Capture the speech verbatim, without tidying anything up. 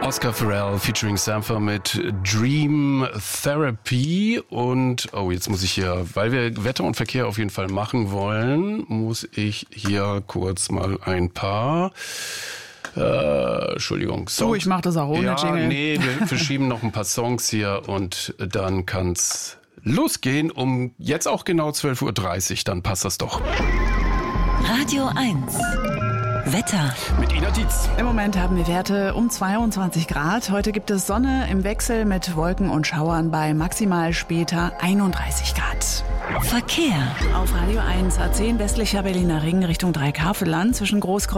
Oscar Pharrell featuring Sampha mit Dream Therapy. Und, oh, jetzt muss ich hier, weil wir Wetter und Verkehr auf jeden Fall machen wollen, muss ich hier kurz mal ein paar, äh, Entschuldigung. Songs. Du, ich mach das auch ohne ja, Jingle. Nee, wir verschieben noch ein paar Songs hier und dann kann's losgehen um jetzt auch genau zwölf Uhr dreißig, dann passt das doch. Radio eins. Wetter. Mit Ina Dietz. Im Moment haben wir Werte um zweiundzwanzig Grad. Heute gibt es Sonne im Wechsel mit Wolken und Schauern bei maximal später einunddreißig Grad. Verkehr. Auf Radio eins A zehn westlicher Berliner Ring Richtung Dreikastel zwischen Großkreuz